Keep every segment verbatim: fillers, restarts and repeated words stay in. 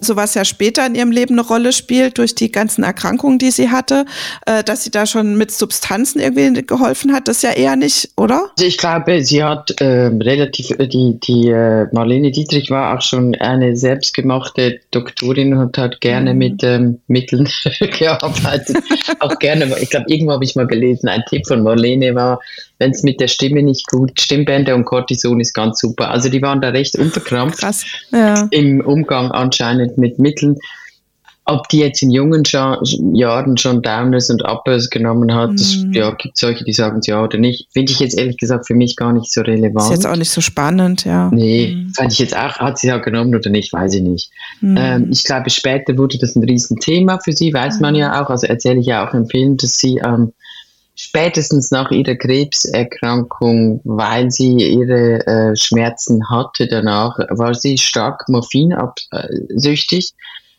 so was ja später in ihrem Leben eine Rolle spielt, durch die ganzen Erkrankungen, die sie hatte, äh, dass sie da schon mit Substanzen irgendwie geholfen hat, das ja eher nicht, oder? Also ich glaube, sie hat ähm, relativ, die, die äh, Marlene Dietrich war auch schon eine selbstgemachte Doktorin und hat gerne mhm. mit ähm, Mitteln gearbeitet. Auch gerne, ich glaube, irgendwo habe ich mal gelesen, ein Tipp von Marlene war, wenn es mit der Stimme nicht gut, Stimmbänder und Cortison ist ganz super. Also die waren da recht unverkrampft. Krass. Ja. Im Umgang anscheinend mit Mitteln. Ob die jetzt in jungen Scha- Jahren schon Downers und Uppers genommen hat, mm. das ja, gibt solche, die sagen es ja oder nicht. Finde ich jetzt ehrlich gesagt für mich gar nicht so relevant. Ist jetzt auch nicht so spannend, ja. Nee, mm. fand ich jetzt auch, hat sie ja genommen oder nicht, weiß ich nicht. Mm. Ähm, ich glaube, später wurde das ein Riesenthema für sie, weiß mm. man ja auch. Also erzähle ich ja auch im Film, dass sie ähm, spätestens nach ihrer Krebserkrankung, weil sie ihre äh, Schmerzen hatte danach, war sie stark morphinabsüchtig.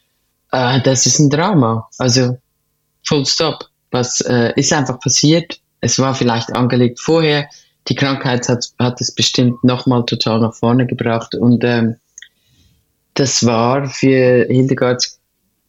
Äh, das ist ein Drama. Also full stop. Was äh, ist einfach passiert? Es war vielleicht angelegt vorher. Die Krankheit hat, hat es bestimmt nochmal total nach vorne gebracht. Und ähm, das war für Hildegards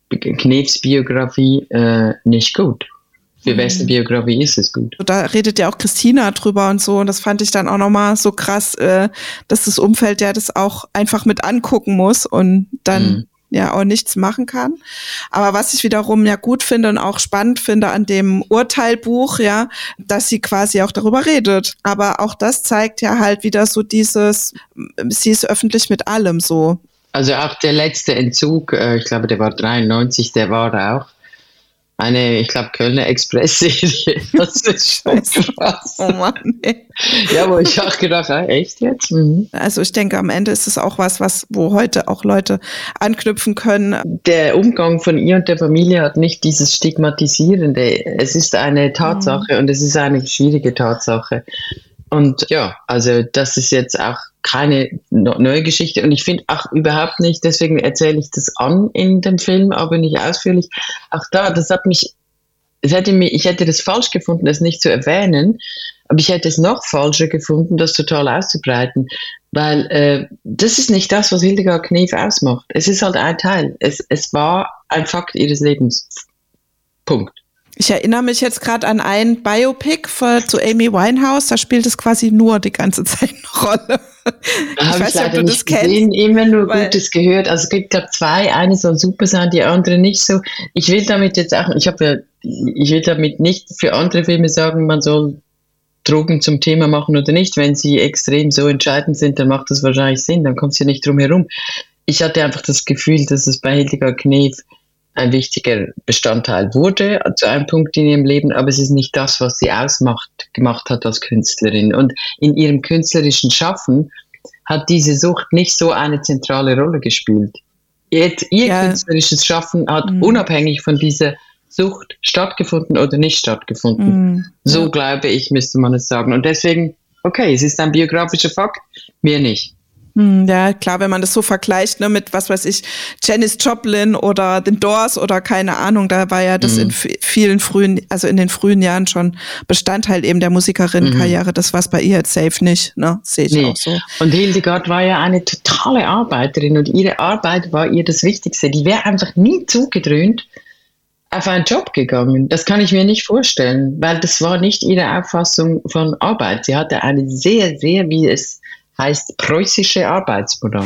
Knefs Biografie äh, nicht gut. Für mhm. wessen Biografie ist es gut? Da redet ja auch Christina drüber und so. Und das fand ich dann auch nochmal so krass, äh, dass das Umfeld ja das auch einfach mit angucken muss und dann mhm. ja auch nichts machen kann. Aber was ich wiederum ja gut finde und auch spannend finde an dem Urteilbuch, ja, dass sie quasi auch darüber redet. Aber auch das zeigt ja halt wieder so dieses, sie ist öffentlich mit allem so. Also auch der letzte Entzug, äh, ich glaube, der war dreiundneunzig, der war auch eine, ich glaube, Kölner Express-Serie. Das ist schon krass. Oh Mann, ey. Ja, wo ich auch gedacht habe, echt jetzt? Mhm. Also ich denke, am Ende ist es auch was, was, wo heute auch Leute anknüpfen können. Der Umgang von ihr und der Familie hat nicht dieses Stigmatisierende. Es ist eine Tatsache mhm. und es ist eine schwierige Tatsache. Und ja, also das ist jetzt auch keine neue Geschichte und ich finde auch überhaupt nicht, deswegen erzähle ich das an in dem Film, aber nicht ausführlich. Auch da, das hat mich, es hätte mich, ich hätte das falsch gefunden, das nicht zu erwähnen, aber ich hätte es noch falscher gefunden, das total auszubreiten, weil äh, das ist nicht das, was Hildegard Knef ausmacht. Es ist halt ein Teil. Es, es war ein Fakt ihres Lebens. Punkt. Ich erinnere mich jetzt gerade an ein Biopic für, zu Amy Winehouse, da spielt es quasi nur die ganze Zeit eine Rolle. Da ich weiß nicht, ob du das kennst. Ich habe immer nur Gutes gehört. Also es gibt, glaube ich, zwei. Eine soll super sein, die andere nicht so. Ich will damit jetzt auch, ich habe ja, ich will damit nicht für andere Filme sagen, man soll Drogen zum Thema machen oder nicht. Wenn sie extrem so entscheidend sind, dann macht das wahrscheinlich Sinn, dann kommt es ja nicht drum herum. Ich hatte einfach das Gefühl, dass es bei Hildegard Knef ein wichtiger Bestandteil wurde zu einem Punkt in ihrem Leben, aber es ist nicht das, was sie ausmacht, gemacht hat als Künstlerin. Und in ihrem künstlerischen Schaffen hat diese Sucht nicht so eine zentrale Rolle gespielt. Ihr, ihr ja. künstlerisches Schaffen hat mhm. unabhängig von dieser Sucht stattgefunden oder nicht stattgefunden. Mhm. So ja. glaube ich, müsste man es sagen. Und deswegen, okay, es ist ein biografischer Fakt, mir nicht. Ja, klar, wenn man das so vergleicht, ne, mit, was weiß ich, Janis Joplin oder den Doors oder keine Ahnung, da war ja das mhm. in f- vielen frühen, also in den frühen Jahren schon Bestandteil eben der Musikerinnenkarriere. Mhm. Das war es bei ihr jetzt safe nicht, ne, sehe ich nee. auch so. Und Hildegard war ja eine totale Arbeiterin und ihre Arbeit war ihr das Wichtigste. Die wäre einfach nie zugedröhnt auf einen Job gegangen. Das kann ich mir nicht vorstellen, weil das war nicht ihre Auffassung von Arbeit. Sie hatte eine sehr, sehr, wie es heißt, preußische Arbeitsmoral.